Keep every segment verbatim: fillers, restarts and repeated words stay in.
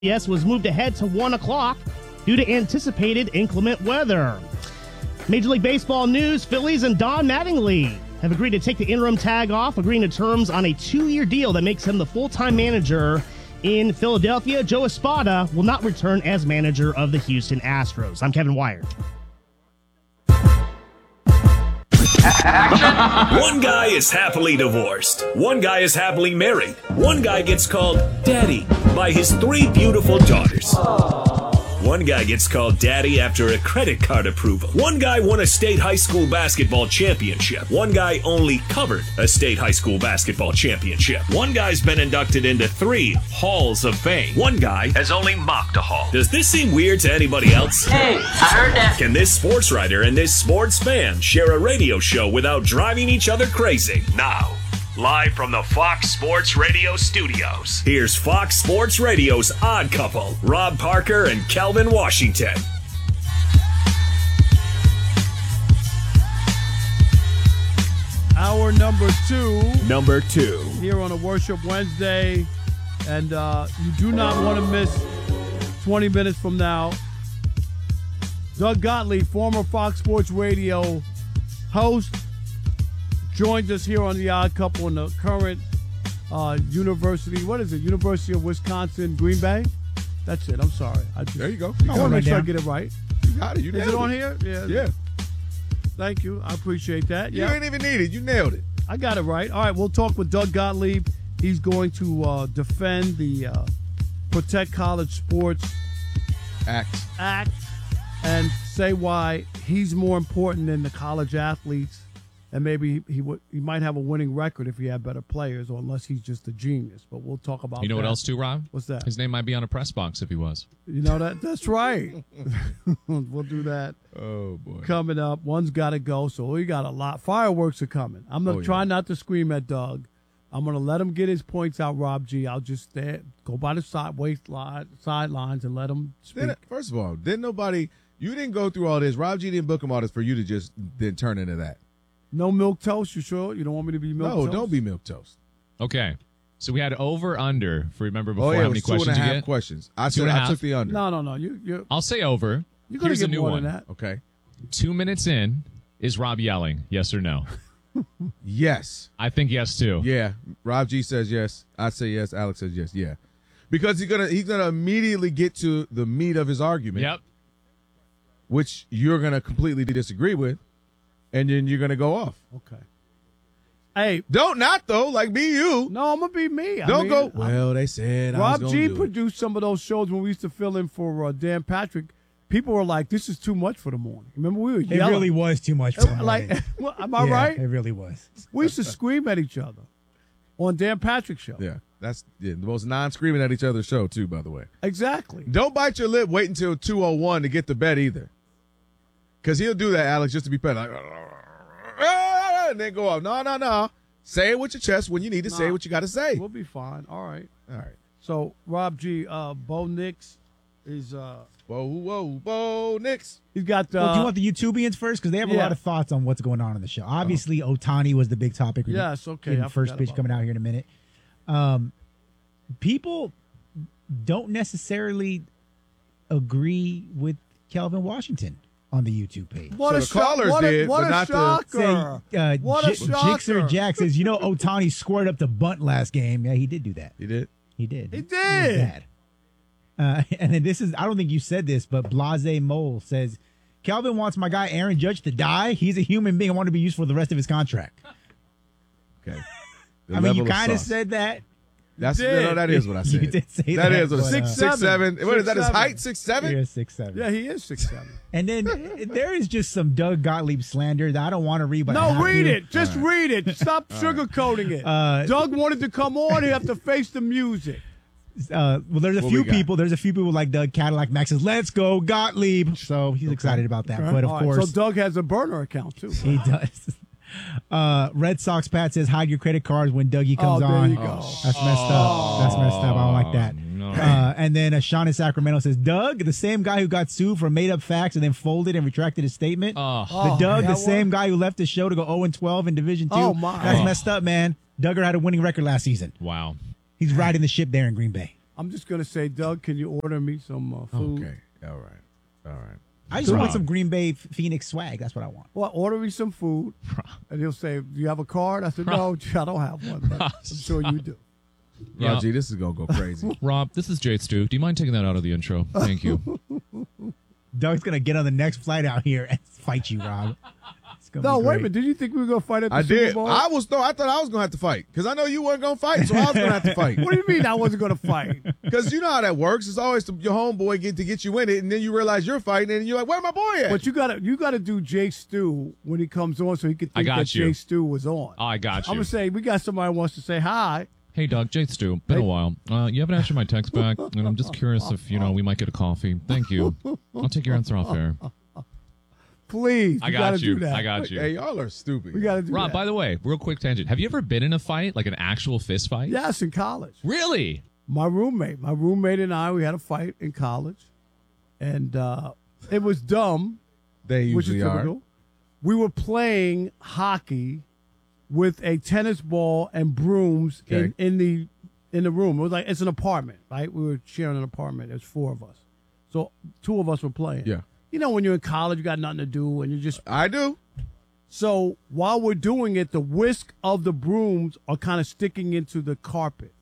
Yes, was moved ahead to one o'clock due to anticipated inclement weather. Major League Baseball news, Phillies and Don Mattingly have agreed to take the interim tag off, agreeing to terms on a two-year deal that makes him the full-time manager in Philadelphia. Joe Espada will not return as manager of the Houston Astros. I'm Kevin Wire. One guy is happily divorced. One guy is happily married. One guy gets called daddy by his three beautiful daughters. One guy gets called daddy after a credit card approval. One guy won a state high school basketball championship. One guy only covered a state high school basketball championship. One guy's been inducted into three halls of fame. One guy has only mocked a hall. Does this seem weird to anybody else? Hey, I heard that. Can this sports writer and this sports fan share a radio show without driving each other crazy? Now, live from the Fox Sports Radio studios, here's Fox Sports Radio's Odd Couple, Rob Parker and Kelvin Washington. Hour number two. Number two. Here on a Worship Wednesday. And uh, you do not want to miss twenty minutes from now. Doug Gottlieb, former Fox Sports Radio host, joins us here on the Odd Couple in the current uh, university. What is it? University of Wisconsin, Green Bay? That's it. I'm sorry. I just, there you go. You I want to make sure I get it right. You got it. You is it on here? Yeah. Yeah. Thank you. I appreciate that. You yeah. ain't even need it. You nailed it. I got it right. All right. We'll talk with Doug Gottlieb. He's going to uh, defend the uh, Protect College Sports Act. Act and say why he's more important than the college athletes. And maybe he he, would, he might have a winning record if he had better players, or unless he's just a genius. But we'll talk about that. You know that. What else too, Rob? What's that? His name might be on a press box if he was. You know that? That's right. We'll do that. Oh, boy. Coming up. One's got to go, so we got a lot. Fireworks are coming. I'm going to oh, try yeah. not to scream at Doug. I'm going to let him get his points out, Rob G. I'll just stay, go by the side, waistline, sidelines and let him speak. Didn't, first of all, didn't nobody – you didn't go through all this. Rob G didn't book him all this for you to just then turn into that. No milk toast, you sure? You don't want me to be milk no, toast? No, don't be milk toast. Okay. So we had over under for remember before oh, yeah, how many it was questions two and a half you get? questions. I two said and a I half? took the under. No, no, no. You, you. I'll say over. You're going to Here's get a new more one. than that. Okay. Two minutes in, is Rob yelling? Yes or no? Yes. I think yes too. Yeah. Rob G says yes. I say yes. Alex says yes. Yeah. Because he's gonna he's gonna immediately get to the meat of his argument. Yep. Which you're gonna completely disagree with, and then you're gonna go off. Okay. Hey, don't not though. Like be you. No, I'm gonna be me. I don't mean, go. I'm, Well, they said Rob I was gonna G do produced it. some of those shows when we used to fill in for uh, Dan Patrick. People were like, "This is too much for the morning." Remember, we were It yelling. really was too much for the morning. Like, well, am I yeah, right? It really was. We used to scream at each other on Dan Patrick's show. Yeah, that's yeah, the most non-screaming at each other show too. By the way, exactly. Don't bite your lip. Wait until two oh one to get the bet either, because he'll do that, Alex, just to be petty, like, and then go off. No, no, no. Say it with your chest when you need to nah, say what you got to say. We'll be fine. All right. All right. So Rob G, uh, Bo Nix is. Uh, Whoa, whoa, Bo Nix. He's got. Uh, well, do you want the YouTubians first? Because they have yeah. a lot of thoughts on what's going on in the show. Obviously, oh. Otani was the big topic. We're yes, okay. I first pitch coming that. out here in a minute. Um, people don't necessarily agree with Kelvin Washington on the YouTube page. What so a the callers what a, did, what but a not shocker. Say, uh, what a J- shocker. Jixer Jack says, you know, Otani squared up to bunt last game. Yeah, he did do that. He did? He did. He It was did. bad. Uh, and then this is, I don't think you said this, but Blase Mole says, Kelvin wants my guy Aaron Judge to die. He's a human being. I want to be used for the rest of his contract. Okay. The I mean, you kind of said that. That's no, that is what I said. You did say that. That is what I but, said. uh, Six, seven. Six, What is that? His seven. height? Six, seven? Yeah, six, seven. Yeah, he is six, seven. And then there is just some Doug Gottlieb slander that I don't want to read, but I No, have read to. it. Just All right. read it. Stop sugarcoating it. Uh, Doug wanted to come on. He have to face the music. Uh, well, there's a What few we got? people. There's a few people like Doug Cadillac Max says, "Let's go Gottlieb." So he's excited about that. But of All right, course, so Doug has a burner account too. he does. Uh, Red Sox Pat says, "Hide your credit cards when Dougie comes Oh, there on." you go. That's messed up. That's messed up. I don't like that. No. Uh, and then uh, Sean in Sacramento says, "Doug, the same guy who got sued for made up facts and then folded and retracted his statement. Oh. the Oh, Doug, that the same one? guy who left the show to go oh and twelve in Division Two. Oh, my. That's Oh. messed up, man. Duggar had a winning record last season. Wow. He's riding the ship there in Green Bay." I'm just gonna say, Doug, can you order me some uh, food? Okay. All right. All right. I just Rob. want some Green Bay Phoenix swag. That's what I want. Well, order me some food, and he'll say, "Do you have a card?" I said, "No, I don't have one, but I'm sure you do." Yeah. Raji, this is gonna go crazy. Rob, this is Jay Stu. Do you mind taking that out of the intro? Thank you. Doug's gonna get on the next flight out here and fight you, Rob. It's gonna No, be wait a great. minute. Did you think we were gonna fight at the I Super did. Bowl? I was no. I thought I was gonna have to fight because I know you weren't gonna fight, so I was gonna have to fight. What do you mean I wasn't gonna fight? Because you know how that works. It's always the, your homeboy get to get you in it, and then you realize you're fighting, and you're like, "Where my boy at?" But you gotta you gotta do Jay Stu when he comes on, so he could I think got that you. Jay Stu was on. I got I'm you. gonna say we got somebody who wants to say hi. Hey, Doug, Jay Stu. Been a while. Uh, you haven't answered my text back, and I'm just curious if, you know, we might get a coffee. Thank you. I'll take your answer off air. Please, I you got gotta you. do that. I got you. Hey, y'all are stupid. We gotta do Rob, that. by the way, real quick tangent. Have you ever been in a fight, like an actual fist fight? Yes, in college. Really? My roommate, my roommate and I, we had a fight in college, and uh, it was dumb, They which is usually are. typical. We were playing hockey with a tennis ball and brooms in, Okay. in the in the room. It was like it's an apartment, right? We were sharing an apartment. There's four of us, so two of us were playing. Yeah. You know, when you're in college, you got nothing to do, and you just I do. so while we're doing it, the whisk of the brooms are kind of sticking into the carpet.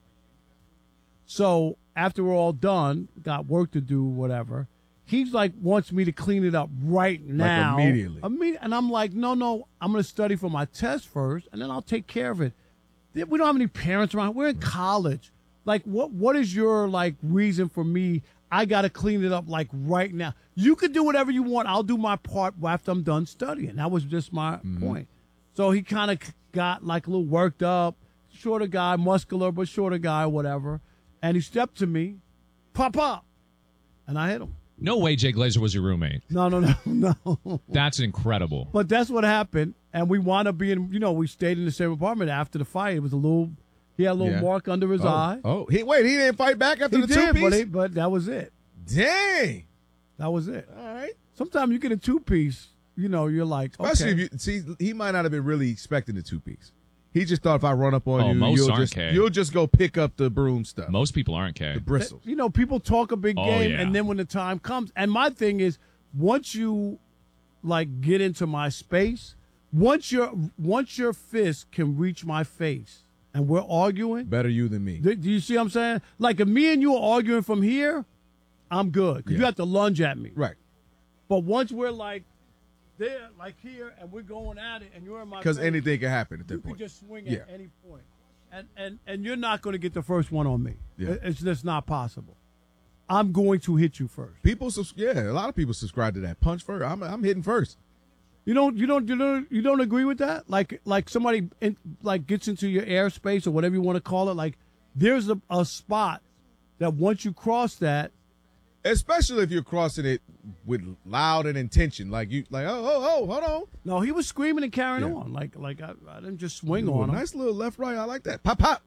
So after we're all done, got work to do, whatever, he's like wants me to clean it up right now. immediately. Imme- And I'm like, no, no, I'm going to study for my test first, and then I'll take care of it. We don't have any parents around. We're in college. Like, what? What is your, like, reason for me? I got to clean it up, like, right now. You can do whatever you want. I'll do my part after I'm done studying. That was just my point. So he kind of got, like, a little worked up. Shorter guy, muscular, but shorter guy, whatever. And he stepped to me, pop up, and I hit him. No way Jay Glazer was your roommate. No, no, no, no. That's incredible. But that's what happened. And we wound up being, you know, we stayed in the same apartment after the fight. It was a little, he had a little Yeah. mark under his Oh, eye. oh. He, wait, he didn't fight back after He the did, two but, piece. he, but that was it. Dang. That was it. All right. Sometimes you get a two piece, you know, you're like, Especially okay. if you see, he might not have been really expecting the two piece. He just thought if I run up on Oh, you, most you'll aren't, just Kay. you'll just go pick up the broom stuff, Most people aren't, Kay. the bristles. You know, people talk a big Oh, game, yeah. and then when the time comes, and my thing is, once you like get into my space, once your once your fist can reach my face, and we're arguing, Better you than me. do, do you see what I'm saying? Like if me and you are arguing from here, I'm good because you Yeah. have to lunge at me. Right. But once we're like there, like here, and we're going at it, and you're in my Because face, anything can happen at you that can point. just swing Yeah. at any point. And, and and you're not going to get the first one on me. Yeah. It- It's just not possible. I'm going to hit you first. People, subs- yeah, a lot of people subscribe to that. Punch first. I'm, I'm hitting first. You don't you don't you don't you don't agree with that? Like like somebody in, like gets into your airspace or whatever you want to call it. Like there's a, a spot that once you cross that, Especially if you're crossing it with loud and intention, like you, like oh, oh, oh, hold on. no, he was screaming and carrying Yeah. on. Like like I, I didn't just swing Ooh, on him. nice little left, right. I like that. Pop, pop.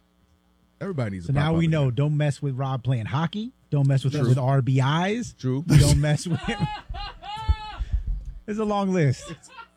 Everybody needs So a pop. now pop we in know. there. Don't mess with Rob playing hockey. Don't mess with True. with R B Is. True. Don't mess with him. It's a long list.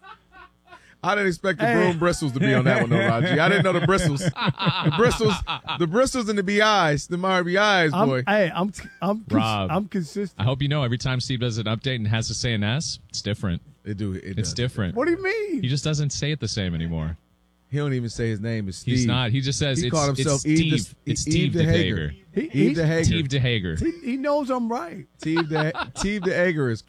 I didn't expect the Hey. broom bristles to be on that one, though, Raji. I didn't know the bristles. The bristles, the bristles and the B Is, the R B Is, I'm, boy. hey, I'm I'm cons- Rob. I'm consistent. I hope you know every time Steve does an update and has to say an S, it's different. It do. It It's does. different. What do you mean? He just doesn't say it the same anymore. He don't even say his name is Steve. He's not. He just says He it's, called himself it's Eve Steve. the- it's Eve Steve the the Hager. Hager. He, Eve he's- the Hager. Steve the Hager. he, he knows I'm right. Steve the Steve the Hager is.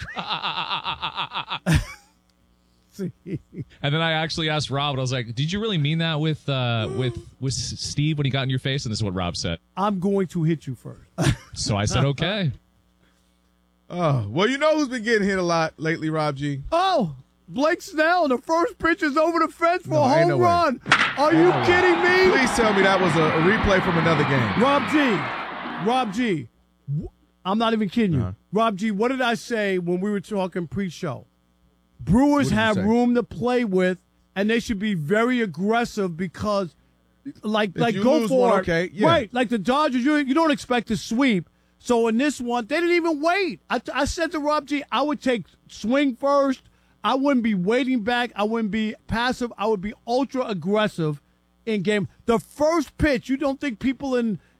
See? And then I actually asked Rob, and I was like, "Did you really mean that with uh, with with Steve when he got in your face?" And this is what Rob said. I'm going to hit you first. So I said, "Okay." Oh well, you know who's been getting hit a lot lately, Rob G. Oh, Blake Snell, the first pitch is over the fence for No, a ain't home no way. run. Are you kidding me? Please tell me that was a, a replay from another game. Rob G, Rob G, w- I'm not even kidding you. Uh-huh. Rob G, what did I say when we were talking pre-show? Brewers What did you have say? room to play with, and they should be very aggressive because, like, If like you go lose for one, it. okay, yeah. Right, like the Dodgers, you you don't expect to sweep. So in this one, they didn't even wait. I, I said to Rob G, I would take swing first. I wouldn't be waiting back. I wouldn't be passive. I would be ultra aggressive in game. The first pitch, you don't think people in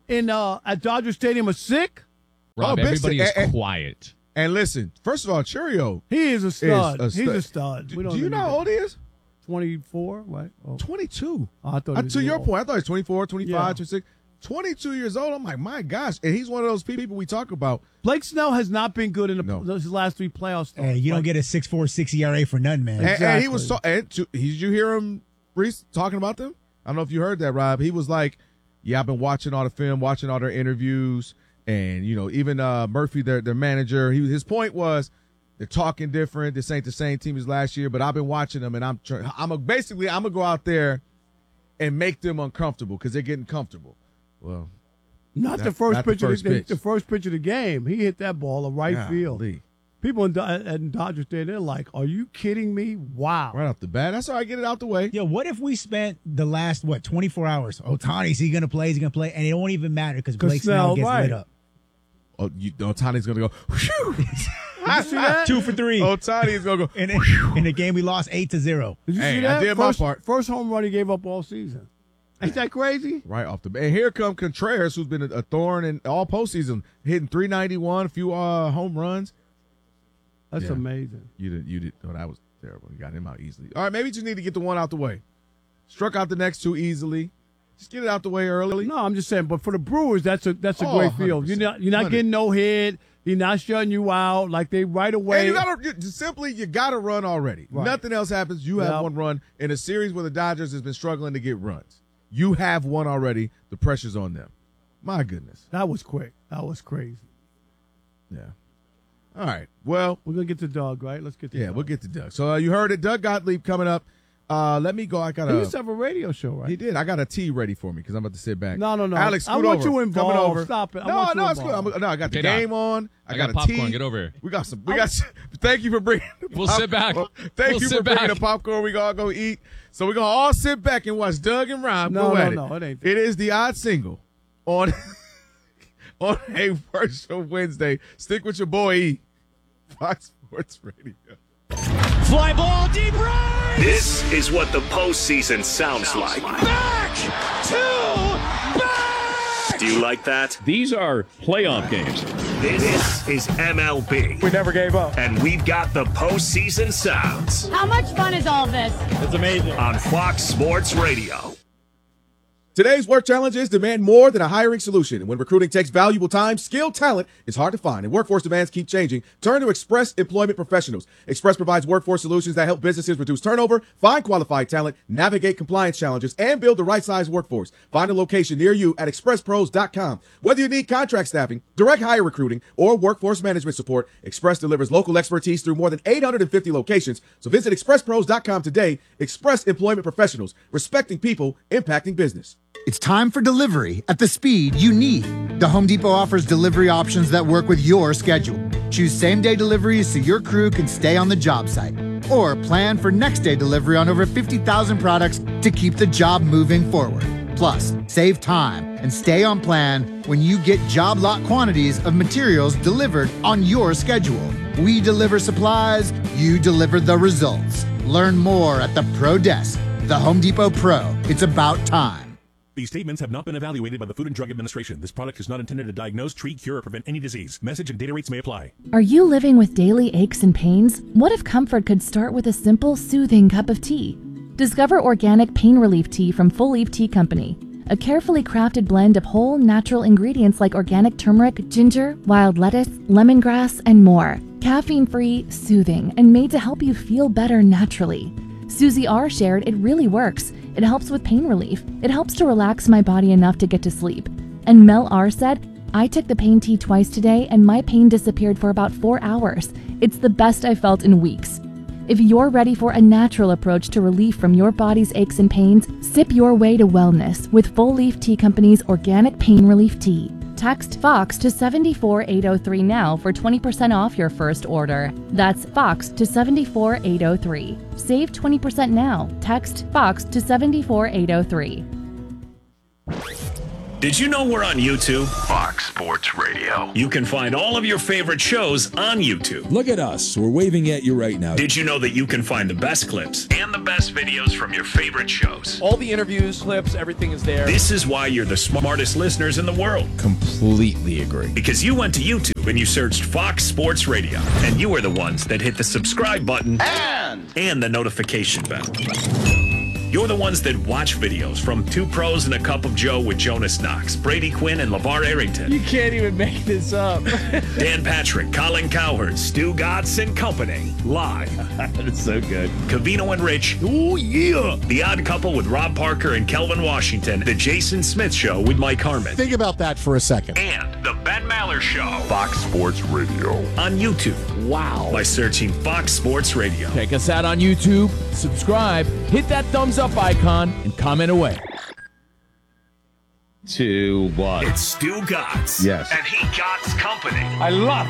in uh, at Dodger Stadium are sick. Rob, Oh, big everybody stick. is Eh, eh. quiet. And listen, first of all, Cheerio. He is a stud. Is a He's stud. a stud. Do, We don't do you know need how to- old he is? twenty-four, right? Oh, twenty-two. I thought he Uh, was to a your little- point, I thought he was twenty-four, twenty-five, Yeah. twenty-six. twenty-two years old. I'm like, my gosh. And he's one of those people we talk about. Blake Snell has not been good in the, No. those last three playoffs. Hey, you don't Like, get a six point four six E R A for nothing, man. And, and he was so. Exactly. And to, he, did you hear him, Reese, talking about them? I don't know if you heard that, Rob. He was like, yeah, I've been watching all the film, watching all their interviews. And, you know, even uh, Murphy, their, their manager, he, his point was, they're talking different. This ain't the same team as last year, but I've been watching them, and I'm trying. I'm a, basically I'm gonna go out there and make them uncomfortable because they're getting comfortable. Well, not the Not- first not the pitch, of first the, pitch. the first pitch of the game. He hit that ball in right field. golly. People in, Do- in Dodger Stadium, they're like, "Are you kidding me? Wow!" Right off the bat, that's all right. Get it out the way. Yo, what if we spent the last what twenty four hours? Oh, Tony's he gonna play? Is he gonna play? And it won't even matter because 'Cause Blake Snell Snell, gets right. lit up. Oh, you, Otani's gonna go. Whew. Did you see that? Two for three. Otani is gonna go. in, in the game we lost eight to zero. Did you Hey, see I that? did my first, part. First home run he gave up all season. Ain't that crazy? Right off the bat. And here come Contreras, who's been a, a thorn in all postseason, hitting three ninety-one, a few uh, home runs. That's Yeah. amazing. You did. You did. Oh, that was terrible. You got him out easily. All right, maybe you just need to get the one out the way. Struck out the next two easily. Just get it out the way early. No, I'm just saying. But for the Brewers, that's a that's a Oh, great field. You're not you're not one hundred percent. getting no hit. You're not shutting you out. Like they right away. And you gotta you, just simply you gotta run already. Right. Nothing else happens. You have Yep. one run in a series where the Dodgers has been struggling to get runs. You have one already. The pressure's on them. My goodness. That was quick. That was crazy. Yeah. All right. Well, We're gonna get to Doug, right? Let's get to yeah, Doug. we'll get to Doug. So uh, you heard it. Doug Gottlieb coming up. Uh, let me go. I got He a. used to have a radio show, right? He did. I got a tea ready for me because I'm about to sit back. No, no, no. Alex, I scoot want over. you involved. Coming over. Stop it. I no, want you no, it's good. involved. I'm, no, I got the Okay, Doc. game on. I, I got, got a popcorn. tea. Get over here. We got some. We got. Thank you for bringing. the We'll pop- sit back. Thank We'll you for sit bringing back. the popcorn. We all go eat. So we're gonna all sit back and watch Doug and Rob No, go no, at it. no, it ain't that. It is the odd single on on a virtual Wednesday. Stick with your boy E. Fox Sports Radio. Fly ball deep right. This is what the postseason sounds like. Back to back. Do you like that? These are playoff games. This is M L B. We never gave up. And we've got the postseason sounds How much fun is all this? It's amazing. on Fox Sports Radio. Today's work challenges demand more than a hiring solution. And when recruiting takes valuable time, skilled talent is hard to find, and workforce demands keep changing. Turn to Express Employment Professionals. Express provides workforce solutions that help businesses reduce turnover, find qualified talent, navigate compliance challenges, and build the right size workforce. Find a location near you at express pros dot com. Whether you need contract staffing, direct hire recruiting, or workforce management support, Express delivers local expertise through more than eight hundred fifty locations. So visit express pros dot com today. Express Employment Professionals, respecting people, impacting business. It's time for delivery at the speed you need. The Home Depot offers delivery options that work with your schedule. Choose same-day deliveries so your crew can stay on the job site. Or plan for next-day delivery on over fifty thousand products to keep the job moving forward. Plus, save time and stay on plan when you get job lot quantities of materials delivered on your schedule. We deliver supplies, you deliver the results. Learn more at the Pro Desk. The Home Depot Pro. It's about time. These statements have not been evaluated by the Food and Drug Administration. This product is not intended to diagnose, treat, cure, or prevent any disease. Message and data rates may apply. Are you living with daily aches and pains? What if comfort could start with a simple, soothing cup of tea? Discover organic pain relief tea from Full Leaf Tea Company. A carefully crafted blend of whole, natural ingredients like organic turmeric, ginger, wild lettuce, lemongrass, and more. Caffeine-free, soothing, and made to help you feel better naturally. Susie R. shared it really works. It helps with pain relief. It helps to relax my body enough to get to sleep. And Mel R. said, I took the pain tea twice today and my pain disappeared for about four hours. It's the best I've felt in weeks. If you're ready for a natural approach to relief from your body's aches and pains, sip your way to wellness with Full Leaf Tea Company's organic pain relief tea. Text FOX to seven four eight zero three now for twenty percent off your first order. That's FOX to seven four eight zero three. Save twenty percent now. Text FOX to seven four eight zero three. Did you know we're on YouTube? Fox Sports Radio. You can find all of your favorite shows on YouTube. Look at us. We're waving at you right now. Did you know that you can find the best clips and the best videos from your favorite shows? All the interviews, clips, everything is there. This is why you're the smartest listeners in the world. Completely agree. Because you went to YouTube and you searched Fox Sports Radio, and you are the ones that hit the subscribe button and, and the notification bell. You're the ones that watch videos from Two Pros and a Cup of Joe with Jonas Knox, Brady Quinn, and LeVar Arrington. You can't even make this up. Dan Patrick, Colin Cowherd, Stu Gatz and Company, live. That's so good. Cavino and Rich. Oh, yeah. The Odd Couple with Rob Parker and Kelvin Washington. The Jason Smith Show with Mike Harmon. Think about that for a second. And the Ben Maller Show. Fox Sports Radio. On YouTube. Wow. By searching Fox Sports Radio. Check us out on YouTube. Subscribe. Hit that thumbs up icon and comment away. To what? It's Stu Gatz. Yes. And he Gatz Company. I love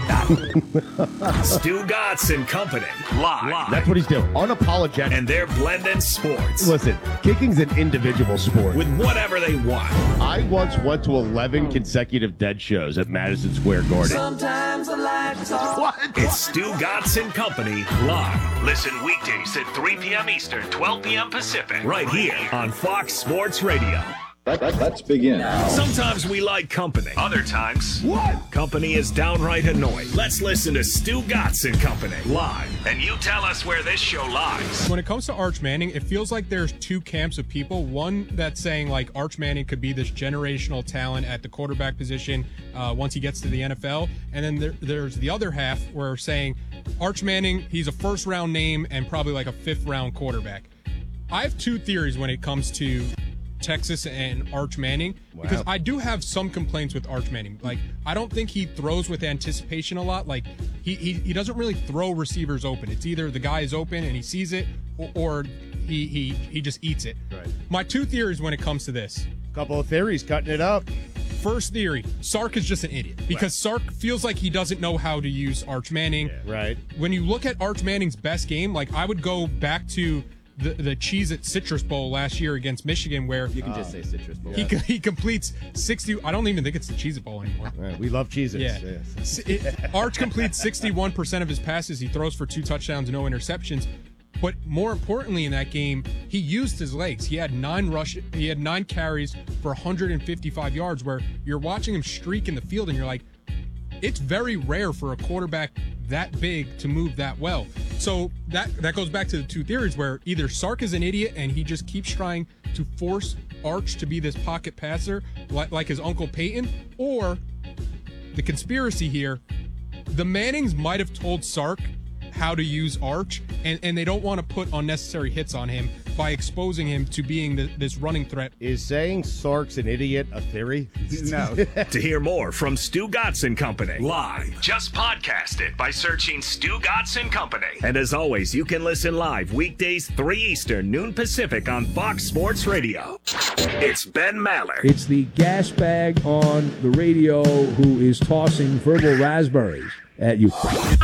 that. Stu Gatz and Company. Live. Live. That's what he's doing. Unapologetic. And they're blending sports. Listen, kicking's an individual sport. With whatever they want. I once went to eleven consecutive dead shows at Madison Square Garden. Sometimes the lights off. What? It's Stu Gatz and Company live. Listen weekdays at three p.m. Eastern, twelve p.m. Pacific. Right here on Fox Sports Radio. Let, let, let's begin. Sometimes we like company. Other times, what? Company is downright annoying. Let's listen to Stu Gatz and Company live. And you tell us where this show lies. When it comes to Arch Manning, it feels like there's two camps of people. One that's saying like Arch Manning could be this generational talent at the quarterback position uh, once he gets to the N F L. And then there, there's the other half where saying Arch Manning, he's a first round name and probably like a fifth round quarterback. I have two theories when it comes to Texas and Arch Manning, because wow. I do have some complaints with Arch Manning. Like, I don't think he throws with anticipation a lot. Like, he he, he doesn't really throw receivers open. It's either the guy is open and he sees it, or, or he he he just eats it. Right. My two theories when it comes to this. Couple of theories, cutting it up. First theory, Sark is just an idiot because right. Sark feels like he doesn't know how to use Arch Manning. Yeah, right. When you look at Arch Manning's best game, like I would go back to the the Cheez-It Citrus Bowl last year against Michigan, where you can uh, just say Citrus Bowl. He yeah. he completes sixty. I don't even think it's the Cheez-It Bowl anymore. Right, we love Cheez-Its. Yeah. Yes. It, Arch completes sixty-one percent of his passes. He throws for two touchdowns, no interceptions. But more importantly, in that game, he used his legs. He had nine rush. He had nine carries for one hundred fifty-five yards. Where you're watching him streak in the field, and you're like, it's very rare for a quarterback that big to move that well. So that that goes back to the two theories where either Sark is an idiot and he just keeps trying to force Arch to be this pocket passer like, like his Uncle Peyton, or the conspiracy here, the Mannings might have told Sark how to use Arch, and, and they don't want to put unnecessary hits on him by exposing him to being the, this running threat. Is saying Sark's an idiot a theory? No. To hear more from Stu Gatz and Company live, just podcast it by searching Stu Gatz and Company. And as always, you can listen live weekdays three Eastern, noon Pacific on Fox Sports Radio. It's Ben Maller. It's the gas bag on the radio who is tossing verbal raspberries at you.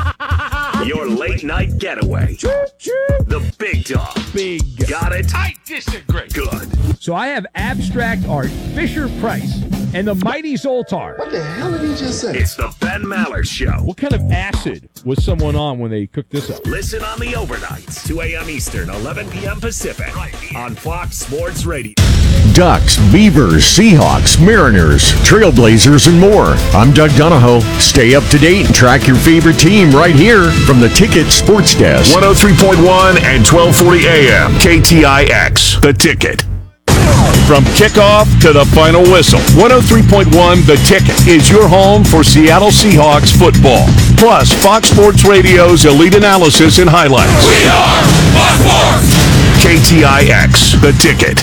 Your late night getaway. The big dog. Big. Got it? I disagree. Good. So I have abstract art, Fisher Price, and the mighty Zoltar. What the hell did he just say? It's the Ben Maller Show. What kind of acid was someone on when they cooked this up? Listen on the overnights, two a.m. Eastern, eleven p.m. Pacific, right on Fox Sports Radio. Ducks, Beavers, Seahawks, Mariners, Trailblazers, and more. I'm Doug Donahoe. Stay up to date and track your favorite team right here from the Ticket Sports Desk. one oh three point one and twelve forty a.m. K T I X, The Ticket. From kickoff to the final whistle, one oh three point one The Ticket is your home for Seattle Seahawks football. Plus, Fox Sports Radio's elite analysis and highlights. We are Fox Sports. K T I X, The Ticket.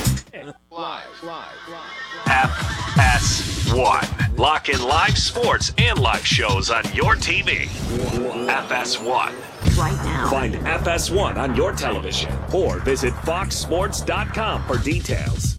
F S one. Lock in live sports and live shows on your T V. F S one. Right now. Find F S one on your television or visit fox sports dot com for details.